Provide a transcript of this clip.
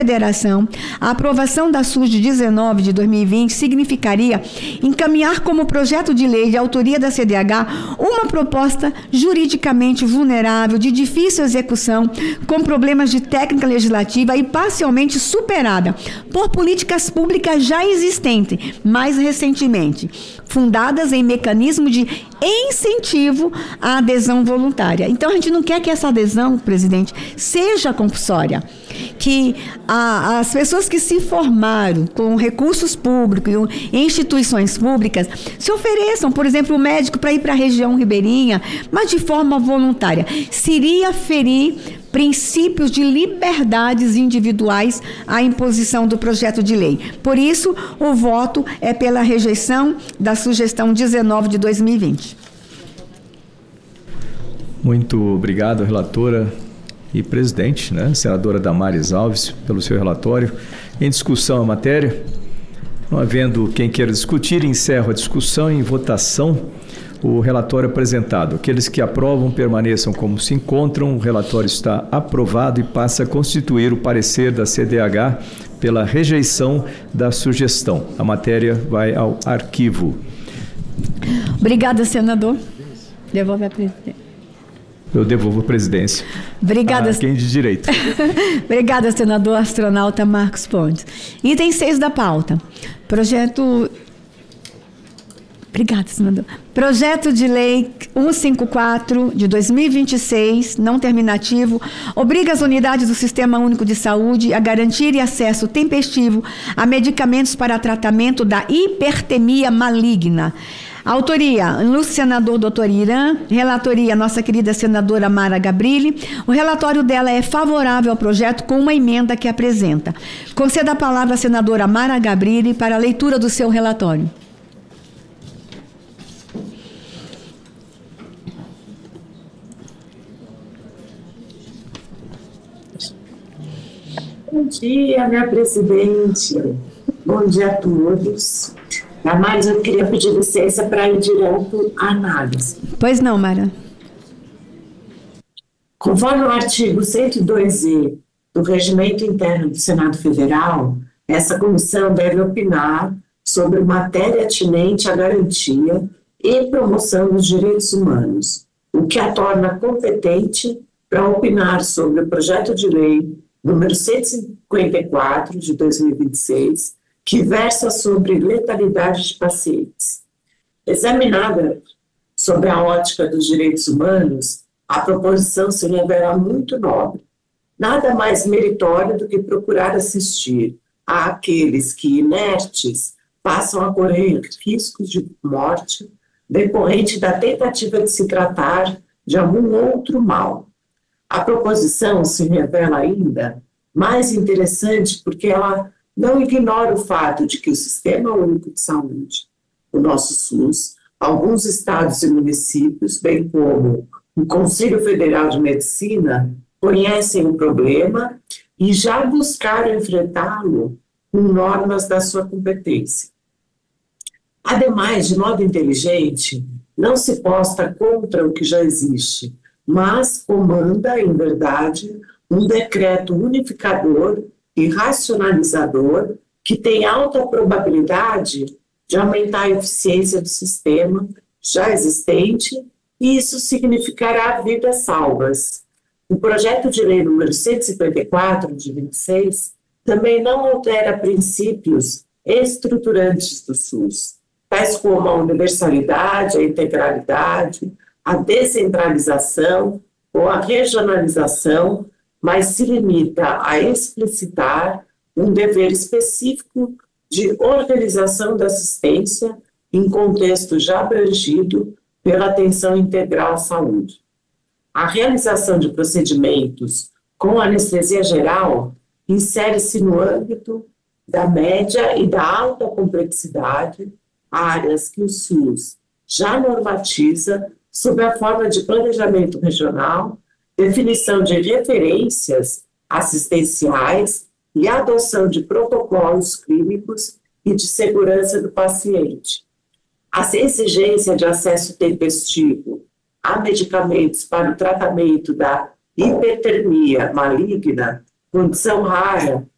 Federação, a aprovação da SUS 19 de 2020 significaria encaminhar como projeto de lei de autoria da CDH uma proposta juridicamente vulnerável, de difícil execução, com problemas de técnica legislativa e parcialmente superada por políticas públicas já existentes, mais recentemente, fundadas em mecanismo de incentivo à adesão voluntária. Então, a gente não quer que essa adesão, presidente, seja compulsória, que as pessoas que se formaram com recursos públicos em instituições públicas se ofereçam, por exemplo, o médico para ir para a região ribeirinha, mas de forma voluntária. Seria ferir princípios de liberdades individuais à imposição do projeto de lei. Por isso, o voto é pela rejeição da sugestão 19 de 2020. Muito obrigado, relatora e presidente, senadora Damares Alves, pelo seu relatório. Em discussão a matéria, não havendo quem queira discutir, encerro a discussão em votação o relatório apresentado. Aqueles que aprovam permaneçam como se encontram. O relatório está aprovado e passa a constituir o parecer da CDH pela rejeição da sugestão. A matéria vai ao arquivo. Obrigada, senador. Devolve a presidência. Eu devolvo a presidência. Obrigada. Quem de direito. Obrigada, senador astronauta Marcos Pontes. Item 6 da pauta. Obrigada, senador. Projeto de Lei 154 de 2026, não terminativo, obriga as unidades do Sistema Único de Saúde a garantir acesso tempestivo a medicamentos para tratamento da hipertemia maligna. Autoria, senador Dr. Irã, relatoria, nossa querida senadora Mara Gabrilli. O relatório dela é favorável ao projeto com uma emenda que apresenta. Conceda a palavra à senadora Mara Gabrilli para a leitura do seu relatório. Bom dia, minha presidente. Bom dia a todos. Damares, eu queria pedir licença para ir direto à análise. Pois não, Mara. Conforme o artigo 102e do Regimento Interno do Senado Federal, essa comissão deve opinar sobre matéria atinente à garantia e promoção dos direitos humanos, o que a torna competente para opinar sobre o projeto de lei número 154 de 2026, que versa sobre letalidade de pacientes. Examinada sob a ótica dos direitos humanos, a proposição se revela muito nobre. Nada mais meritório do que procurar assistir àqueles que, inertes, passam a correr riscos de morte decorrente da tentativa de se tratar de algum outro mal. A proposição se revela ainda mais interessante porque ela não ignora o fato de que o Sistema Único de Saúde, o nosso SUS, alguns estados e municípios, bem como o Conselho Federal de Medicina, conhecem o problema e já buscaram enfrentá-lo com normas da sua competência. Ademais, de modo inteligente, não se posta contra o que já existe, mas comanda, em verdade, um decreto unificador e racionalizador que tem alta probabilidade de aumentar a eficiência do sistema já existente, e isso significará vidas salvas. O projeto de lei número 154 de 26 também não altera princípios estruturantes do SUS, tais como a universalidade, a integralidade, a descentralização ou a regionalização, mas se limita a explicitar um dever específico de organização da assistência em contexto já abrangido pela atenção integral à saúde. A realização de procedimentos com anestesia geral insere-se no âmbito da média e da alta complexidade, áreas que o SUS já normatiza sob a forma de planejamento regional, definição de referências assistenciais e adoção de protocolos clínicos e de segurança do paciente. A exigência de acesso tempestivo a medicamentos para o tratamento da hipertermia maligna, condição rara